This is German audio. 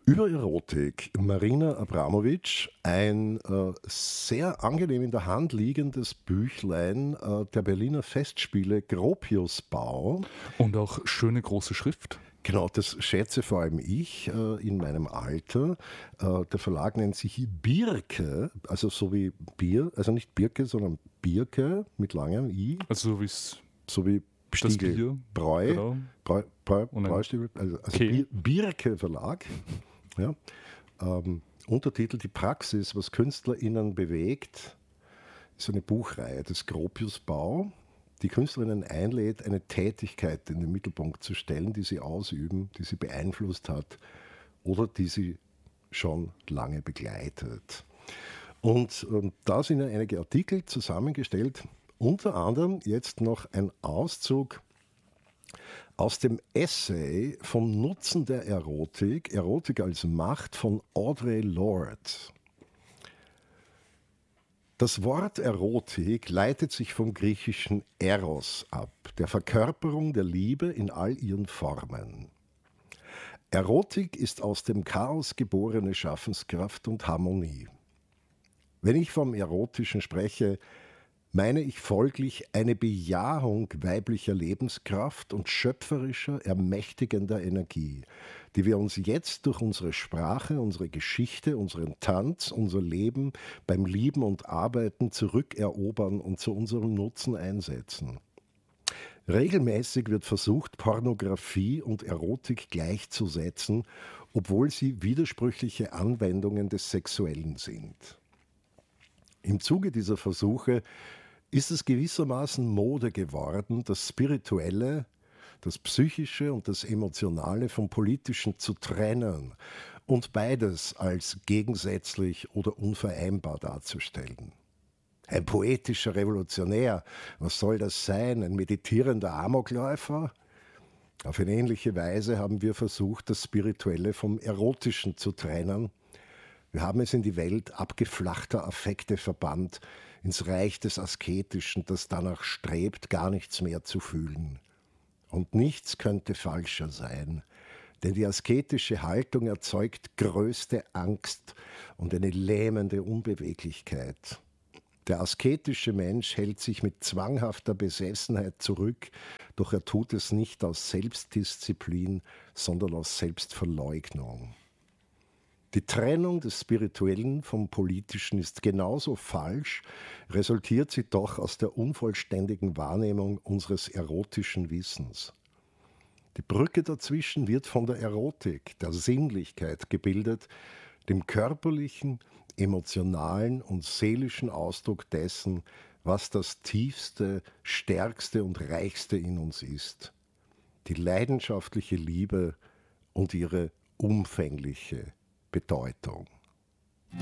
Über Erotik, Marina Abramovic, ein sehr angenehm in der Hand liegendes Büchlein der Berliner Festspiele Gropiusbau. Und auch schöne große Schrift. Genau, das schätze vor allem ich in meinem Alter. Der Verlag nennt sich Birke, also so wie Bier, also nicht Birke, sondern Birke mit langem I, Also so wie es so wie das Stiegel, Bier. Bräu, Genau. Und ein Bräustiegel, also K. Birke Verlag. Ja. Untertitel Die Praxis, was KünstlerInnen bewegt, ist eine Buchreihe des Gropiusbau, die Künstlerinnen einlädt, eine Tätigkeit in den Mittelpunkt zu stellen, die sie ausüben, die sie beeinflusst hat oder die sie schon lange begleitet. Und da sind ja einige Artikel zusammengestellt, unter anderem jetzt noch ein Auszug aus dem Essay vom Nutzen der Erotik, Erotik als Macht von Audre Lorde. Das Wort Erotik leitet sich vom griechischen Eros ab, der Verkörperung der Liebe in all ihren Formen. Erotik ist aus dem Chaos geborene Schaffenskraft und Harmonie. Wenn ich vom Erotischen spreche, meine ich folglich eine Bejahung weiblicher Lebenskraft und schöpferischer, ermächtigender Energie, die wir uns jetzt durch unsere Sprache, unsere Geschichte, unseren Tanz, unser Leben beim Lieben und Arbeiten zurückerobern und zu unserem Nutzen einsetzen. Regelmäßig wird versucht, Pornografie und Erotik gleichzusetzen, obwohl sie widersprüchliche Anwendungen des Sexuellen sind. Im Zuge dieser Versuche ist es gewissermaßen Mode geworden, das Spirituelle, das Psychische und das Emotionale vom Politischen zu trennen und beides als gegensätzlich oder unvereinbar darzustellen. Ein poetischer Revolutionär, was soll das sein? Ein meditierender Amokläufer? Auf eine ähnliche Weise haben wir versucht, das Spirituelle vom Erotischen zu trennen. Wir haben es in die Welt abgeflachter Affekte verbannt, ins Reich des Asketischen, das danach strebt, gar nichts mehr zu fühlen. Und nichts könnte falscher sein, denn die asketische Haltung erzeugt größte Angst und eine lähmende Unbeweglichkeit. Der asketische Mensch hält sich mit zwanghafter Besessenheit zurück, doch er tut es nicht aus Selbstdisziplin, sondern aus Selbstverleugnung. Die Trennung des Spirituellen vom Politischen ist genauso falsch, resultiert sie doch aus der unvollständigen Wahrnehmung unseres erotischen Wissens. Die Brücke dazwischen wird von der Erotik, der Sinnlichkeit gebildet, dem körperlichen, emotionalen und seelischen Ausdruck dessen, was das tiefste, stärkste und reichste in uns ist. Die leidenschaftliche Liebe und ihre umfängliche Bedeutung.